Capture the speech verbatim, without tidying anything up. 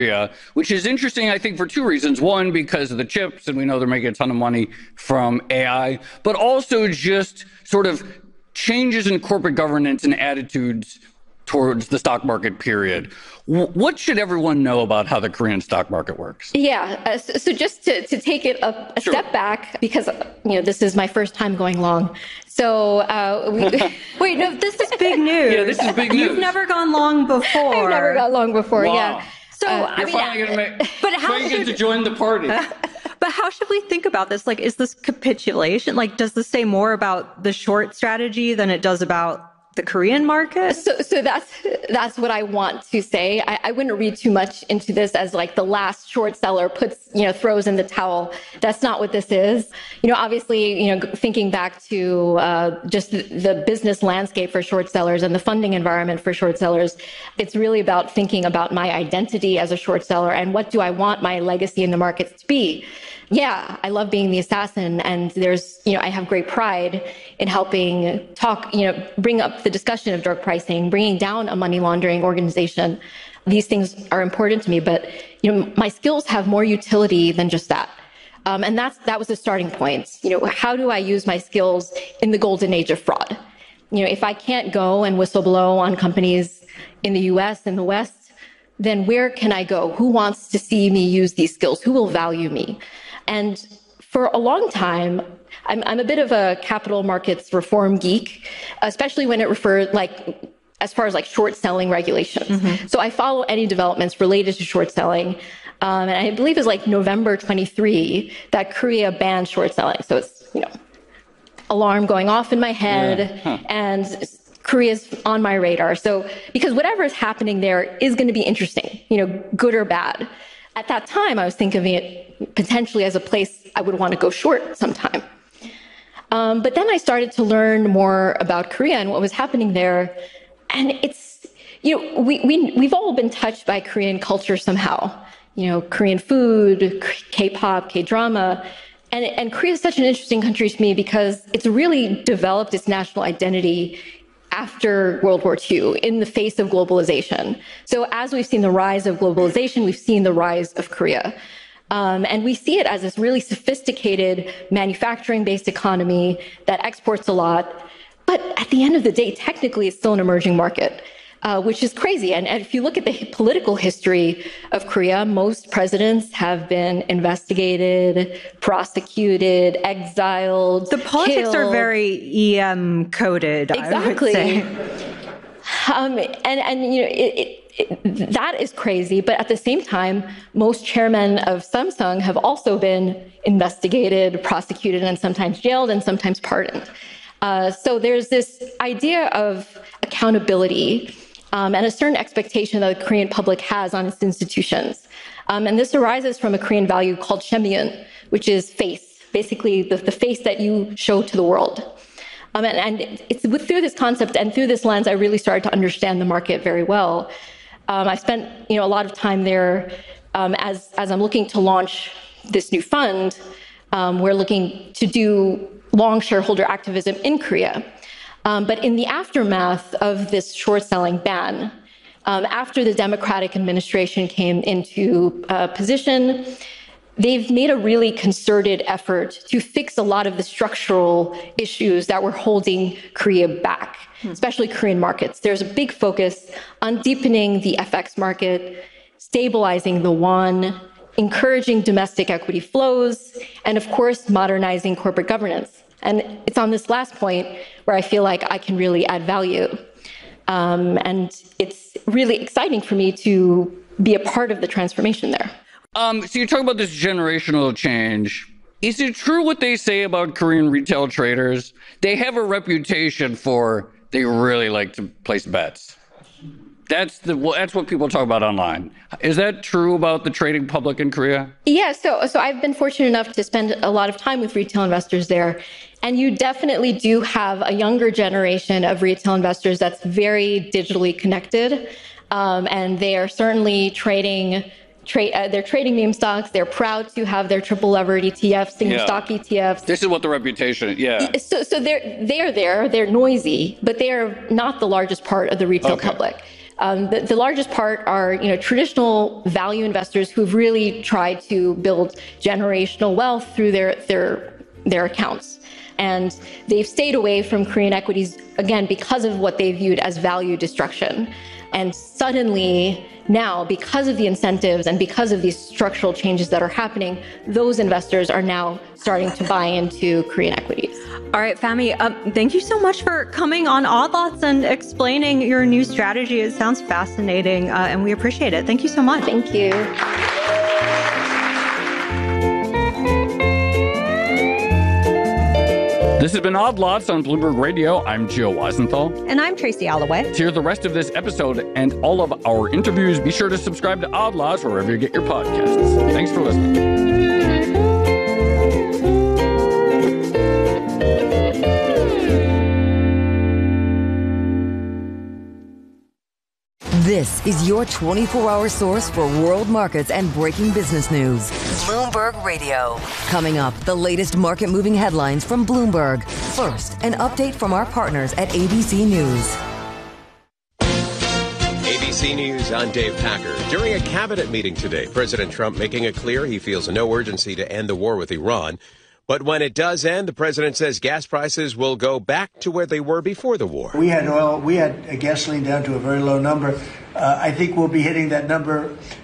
Korea, which is interesting, I think, for two reasons. One, because of the chips, and we know they're making a ton of money from A I, but also just sort of changes in corporate governance and attitudes towards the stock market, period. What should everyone know about how the Korean stock market works? Yeah, uh, so, so just to, to take it a, a sure. step back, because you know this is my first time going long. So uh, we, wait, no, this is big news. Yeah, this is big news. You've never gone long before. I've never gone long before. Wow. Yeah. So uh, I you're mean, finally going to make. But how should, should to join the party? But how should we think about this? Like, is this capitulation? Like, does this say more about the short strategy than it does about the Korean market? So, so that's that's what I want to say. I, I wouldn't read too much into this as like the last short seller puts, you know, throws in the towel. That's not what this is. You know, obviously, you know, thinking back to uh, just the, the business landscape for short sellers and the funding environment for short sellers, it's really about thinking about my identity as a short seller and what do I want my legacy in the markets to be. Yeah, I love being the assassin, and there's, you know, I have great pride in helping talk, you know, bring up the discussion of drug pricing, bringing down a money laundering organization. These things are important to me, but, you know, my skills have more utility than just that. Um, and that's, that was the starting point. You know, how do I use my skills in the golden age of fraud? You know, if I can't go and whistleblow on companies in the U S and the West, then where can I go? Who wants to see me use these skills? Who will value me? And for a long time, I'm, I'm a bit of a capital markets reform geek, especially when it refers like as far as like short selling regulations. Mm-hmm. So I follow any developments related to short selling. Um, and I believe it was like November twenty-third that Korea banned short selling. So it's, you know, alarm going off in my head yeah. huh. and Korea's on my radar. So because whatever is happening there is going to be interesting, you know, good or bad. At that time, I was thinking of it potentially as a place I would want to go short sometime. Um, but then I started to learn more about Korea and what was happening there. And it's, you know, we, we, we've all been touched by Korean culture somehow. You know, Korean food, K-pop, K-drama. And, and Korea is such an interesting country to me because it's really developed its national identity after World War Two in the face of globalization. So as we've seen the rise of globalization, we've seen the rise of Korea. Um, and we see it as this really sophisticated manufacturing-based economy that exports a lot. But at the end of the day, technically, it's still an emerging market, uh, which is crazy. And, and if you look at the political history of Korea, most presidents have been investigated, prosecuted, exiled, The politics killed. are very E M coded, exactly. I would say. Um, and, and, you know, it, it, it, that is crazy. But at the same time, most chairmen of Samsung have also been investigated, prosecuted, and sometimes jailed and sometimes pardoned. Uh, so there's this idea of accountability um, and a certain expectation that the Korean public has on its institutions. Um, and this arises from a Korean value called Shemyun, which is face, basically the, the face that you show to the world. Um, and, and it's with, through this concept and through this lens, I really started to understand the market very well. Um, I spent, you know, a lot of time there um, as, as I'm looking to launch this new fund. Um, we're looking to do long shareholder activism in Korea. Um, but in the aftermath of this short selling ban, um, after the Democratic administration came into uh, position, they've made a really concerted effort to fix a lot of the structural issues that were holding Korea back, especially Korean markets. There's a big focus on deepening the F X market, stabilizing the won, encouraging domestic equity flows, and of course, modernizing corporate governance. And it's on this last point where I feel like I can really add value. Um, and it's really exciting for me to be a part of the transformation there. Um, so you're talking about this generational change. Is it true what they say about Korean retail traders? They have a reputation for they really like to place bets. That's the well, that's what people talk about online. Is that true about the trading public in Korea? Yeah, so so I've been fortunate enough to spend a lot of time with retail investors there. And you definitely do have a younger generation of retail investors that's very digitally connected. Um, and they are certainly trading Trade, uh, they're trading meme stocks. They're proud to have their triple levered E T Fs, single yeah. stock E T Fs. This is what the reputation, yeah. So, so they're they're there. They're noisy, but they are not the largest part of the retail okay. public. Um, the, the largest part are, you know, traditional value investors who've really tried to build generational wealth through their their their accounts. And they've stayed away from Korean equities, again, because of what they viewed as value destruction. And suddenly now, because of the incentives and because of these structural changes that are happening, those investors are now starting to buy into Korean equities. All right, Fahmi, um, thank you so much for coming on Odd Lots and explaining your new strategy. It sounds fascinating, uh, and we appreciate it. Thank you so much. Thank you. This has been Odd Lots on Bloomberg Radio. I'm Joe Weisenthal. And I'm Tracy Alloway. To hear the rest of this episode and all of our interviews, be sure to subscribe to Odd Lots wherever you get your podcasts. Thanks for listening. This is your twenty-four hour source for world markets and breaking business news. Bloomberg Radio. Coming up, the latest market-moving headlines from Bloomberg. First, an update from our partners at A B C News. A B C News, I'm Dave Packer. During a cabinet meeting today, President Trump making it clear he feels no urgency to end the war with Iran. But when it does end, the president says gas prices will go back to where they were before the war. We had oil, we had gasoline down to a very low number. Uh, I think we'll be hitting that number